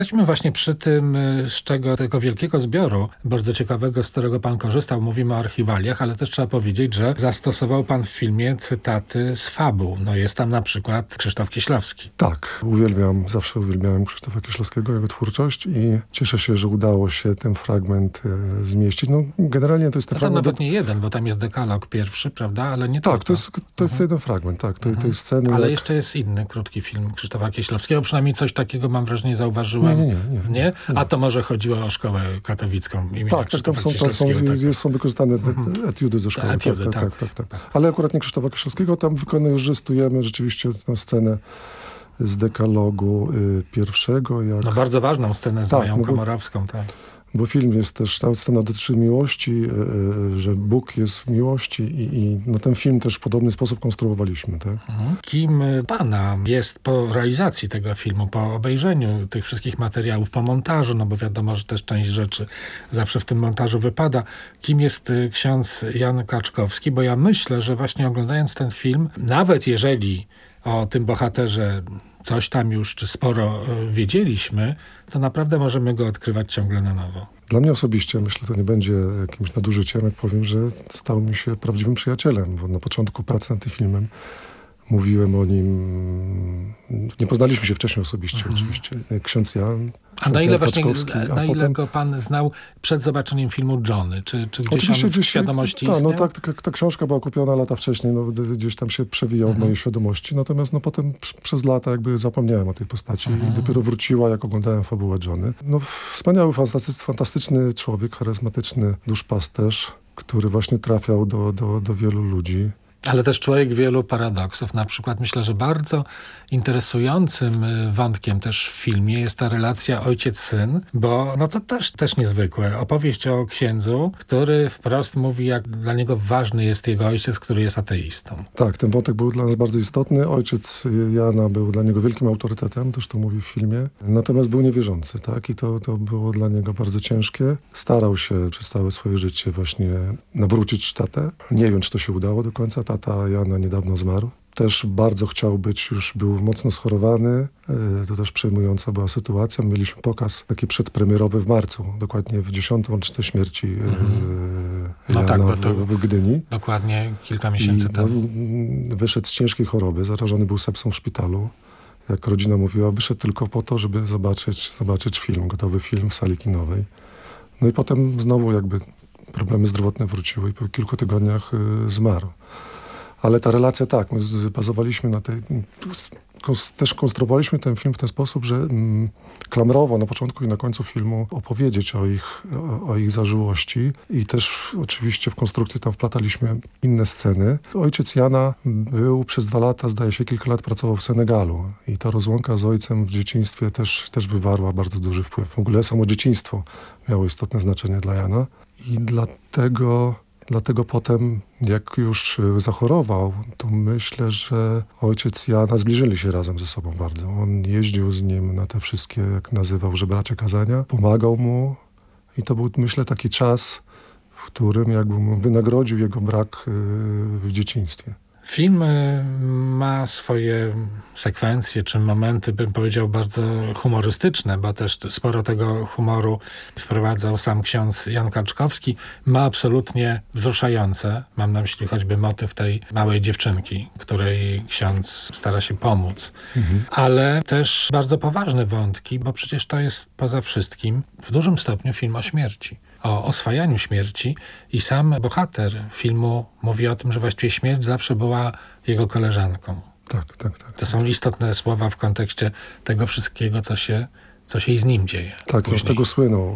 Jesteśmy właśnie przy tym, z czego tego wielkiego zbioru, bardzo ciekawego, z którego pan korzystał. Mówimy o archiwaliach, ale też trzeba powiedzieć, że zastosował pan w filmie cytaty z fabuł. No jest tam na przykład Krzysztof Kieślowski. Tak, zawsze uwielbiałem Krzysztofa Kieślowskiego, jego twórczość i cieszę się, że udało się ten fragment zmieścić. No generalnie to jest ten fragment... Nawet nie jeden, bo tam jest dekalog pierwszy, prawda? Ale nie tak, tylko. to jest jeden fragment, tak. Tej sceny... Ale jeszcze jest inny krótki film Krzysztofa Kieślowskiego. Przynajmniej coś takiego, mam wrażenie, zauważyłem. Nie? A to może chodziło o szkołę katowicką imienia Krzysztofa Kieślowskiego. Są wykorzystane etiudy ze szkoły. Tak. Ale akurat nie Krzysztofa Kieślowskiego, tam wykorzystujemy rzeczywiście tę scenę z dekalogu pierwszego. No bardzo ważną scenę z Mają Komorowską, tak. Bo film jest też, ta scena dotyczy miłości, że Bóg jest w miłości i no ten film też w podobny sposób konstruowaliśmy. Tak? Kim pana jest po realizacji tego filmu, po obejrzeniu tych wszystkich materiałów, po montażu, no bo wiadomo, że też część rzeczy zawsze w tym montażu wypada. Kim jest ksiądz Jan Kaczkowski? Bo ja myślę, że właśnie oglądając ten film, nawet jeżeli o tym bohaterze coś tam już czy sporo wiedzieliśmy, to naprawdę możemy go odkrywać ciągle na nowo. Dla mnie osobiście, myślę, to nie będzie jakimś nadużyciem, jak powiem, że stał mi się prawdziwym przyjacielem, bo na początku pracy nad tym filmem mówiłem o nim, nie poznaliśmy się wcześniej osobiście oczywiście, ksiądz Jan. A na ile właśnie, ile go pan znał przed zobaczeniem filmu Johnny? Czy gdzieś on w świadomości istniał? No ta książka była kupiona lata wcześniej, no, gdzieś tam się przewijał w mojej świadomości, natomiast no, potem przez lata jakby zapomniałem o tej postaci i dopiero wróciła, jak oglądałem fabułę Johnny. No wspaniały, fantastyczny człowiek, charyzmatyczny duszpasterz, który właśnie trafiał do wielu ludzi. Ale też człowiek wielu paradoksów. Na przykład myślę, że bardzo interesującym wątkiem też w filmie jest ta relacja ojciec-syn, bo no to też niezwykłe. Opowieść o księdzu, który wprost mówi, jak dla niego ważny jest jego ojciec, który jest ateistą. Tak, ten wątek był dla nas bardzo istotny. Ojciec Jana był dla niego wielkim autorytetem, też to mówi w filmie. Natomiast był niewierzący, tak? I to było dla niego bardzo ciężkie. Starał się przez całe swoje życie właśnie nawrócić tatę. Nie wiem, czy to się udało do końca. Tata Jana niedawno zmarł. Też bardzo chciał być, już był mocno schorowany. To też przejmująca była sytuacja. Mieliśmy pokaz taki przedpremierowy w marcu, dokładnie w 10. rocznicę śmierci Jana w Gdyni. Dokładnie kilka miesięcy temu. Wyszedł z ciężkiej choroby, zarażony był sepsą w szpitalu. Jak rodzina mówiła, wyszedł tylko po to, żeby zobaczyć film, gotowy film w sali kinowej. No i potem znowu jakby problemy zdrowotne wróciły i po kilku tygodniach zmarł. Ale ta relacja, tak, my bazowaliśmy na tej... Też konstruowaliśmy ten film w ten sposób, że klamrowo na początku i na końcu filmu opowiedzieć o ich zażyłości i też oczywiście w konstrukcji tam wplataliśmy inne sceny. Ojciec Jana był przez 2 lata, zdaje się kilka lat pracował w Senegalu i ta rozłąka z ojcem w dzieciństwie też wywarła bardzo duży wpływ. W ogóle samo dzieciństwo miało istotne znaczenie dla Jana i Dlatego potem, jak już zachorował, to myślę, że ojciec Jana zbliżyli się razem ze sobą bardzo. On jeździł z nim na te wszystkie, jak nazywał, żebracze kazania, pomagał mu i to był, myślę, taki czas, w którym jakby mu wynagrodził jego brak w dzieciństwie. Film ma swoje sekwencje czy momenty, bym powiedział, bardzo humorystyczne, bo też sporo tego humoru wprowadzał sam ksiądz Jan Kaczkowski. Ma absolutnie wzruszające, mam na myśli choćby motyw tej małej dziewczynki, której ksiądz stara się pomóc. Ale też bardzo poważne wątki, bo przecież to jest poza wszystkim w dużym stopniu film o śmierci. O oswajaniu śmierci i sam bohater filmu mówi o tym, że właściwie śmierć zawsze była jego koleżanką. Tak. To są istotne słowa w kontekście tego wszystkiego, co się i z nim dzieje. Tak, on z tego słynął.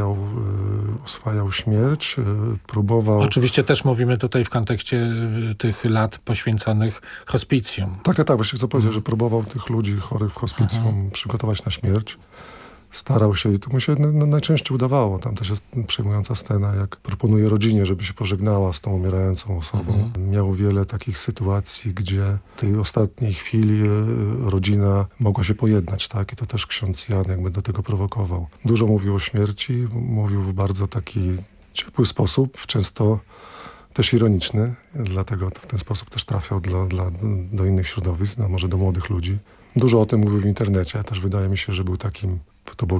Oswajał śmierć, próbował... Oczywiście też mówimy tutaj w kontekście tych lat poświęconych hospicjum. Tak, właśnie chcę powiedzieć, że próbował tych ludzi chorych w hospicjum przygotować na śmierć. Starał się i to mu się najczęściej udawało. Tam też jest przejmująca scena, jak proponuje rodzinie, żeby się pożegnała z tą umierającą osobą. Miał wiele takich sytuacji, gdzie w tej ostatniej chwili rodzina mogła się pojednać, tak? I to też ksiądz Jan jakby do tego prowokował. Dużo mówił o śmierci, mówił w bardzo taki ciepły sposób, często też ironiczny, dlatego w ten sposób też trafiał do innych środowisk, może do młodych ludzi. Dużo o tym mówił w internecie, też wydaje mi się, że był takim, to było